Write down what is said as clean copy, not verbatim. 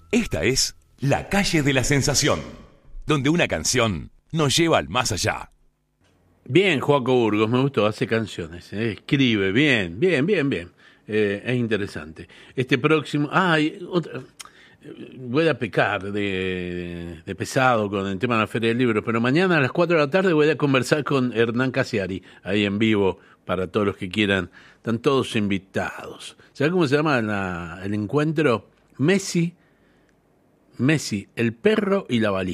Esta es La Calle de la Sensación, donde una canción nos lleva al más allá. Bien, Joaco Burgos, me gustó, hace canciones, escribe, bien. Es interesante. Este próximo... voy a pecar de pesado con el tema de la Feria del Libro, pero mañana a las 4 de la tarde voy a conversar con Hernán Casiari, ahí en vivo, para todos los que quieran. Están todos invitados. ¿Sabes cómo se llama el encuentro? Messi, el perro y la valija.